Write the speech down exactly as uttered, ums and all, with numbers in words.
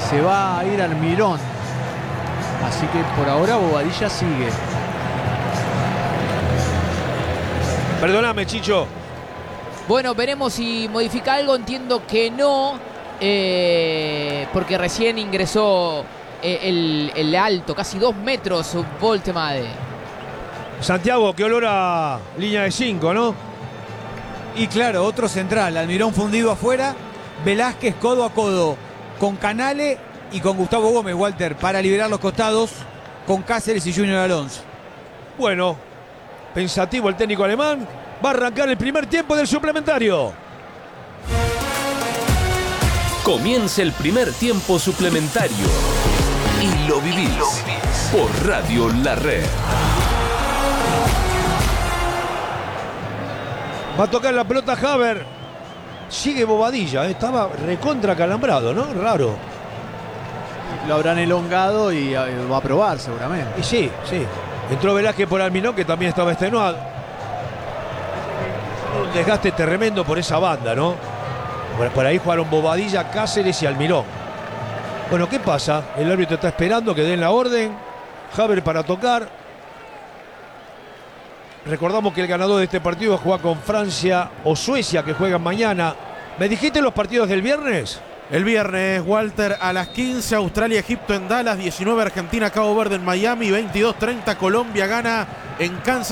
se va a ir al Mirón. Así que por ahora Bobadilla sigue. Perdóname, Chicho. Bueno, veremos si modifica algo. Entiendo que no, eh, porque recién ingresó eh, el, el alto, casi dos metros, Woltemade. Santiago, qué olor a línea de cinco, ¿no? Y claro, otro central, Almirón fundido afuera, Velázquez codo a codo con Canale y con Gustavo Gómez, Walter, para liberar los costados con Cáceres y Junior Alonso. Bueno, pensativo el técnico alemán. Va a arrancar el primer tiempo del suplementario. Comienza el primer tiempo suplementario. Y lo vivís, y lo vivís. Por Radio La Red. Va a tocar la pelota Haber. Sigue Bobadilla, ¿eh? Estaba recontra calambrado, ¿no? Raro. Lo habrán elongado y eh, va a probar seguramente. Y sí, sí. Entró Velázquez por Almirón, que también estaba extenuado. Un desgaste tremendo por esa banda, ¿no? Por, por ahí jugaron Bobadilla, Cáceres y Almirón. Bueno, ¿qué pasa? El árbitro está esperando que den la orden. Haber para tocar. Recordamos que el ganador de este partido va a jugar con Francia o Suecia, que juegan mañana. ¿Me dijiste los partidos del viernes? El viernes, Walter, a las quince, Australia, Egipto en Dallas, diecinueve, Argentina, Cabo Verde en Miami, veintidós treinta, Colombia gana en Kansas.